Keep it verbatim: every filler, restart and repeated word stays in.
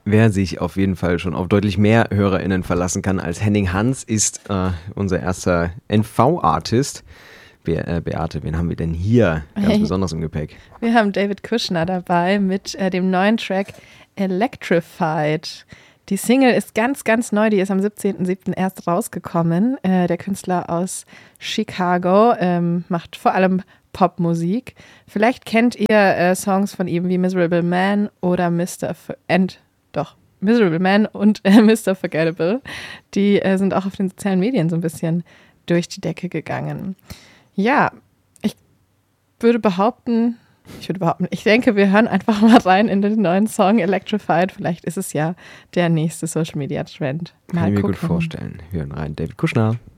Wer sich auf jeden Fall schon auf deutlich mehr HörerInnen verlassen kann als Henning Hans, ist äh, unser erster N V-Artist. Be äh, Beate, wen haben wir denn hier ganz hey. besonders im Gepäck? Wir haben David Kushner dabei mit äh, dem neuen Track Electrified. Die Single ist ganz, ganz neu, die ist am siebzehnten siebten erst rausgekommen. Äh, der Künstler aus Chicago ähm, macht vor allem Popmusik. Vielleicht kennt ihr äh, Songs von ihm wie Miserable Man oder Mister F- and Doch, Miserable Man und äh, Mister Forgettable. Die äh, sind auch auf den sozialen Medien so ein bisschen durch die Decke gegangen. Ja, ich würde behaupten, ich würde behaupten, ich denke, wir hören einfach mal rein in den neuen Song Electrified. Vielleicht ist es ja der nächste Social Media Trend. Kann ich mir gut vorstellen. Wir hören rein. David Kushner.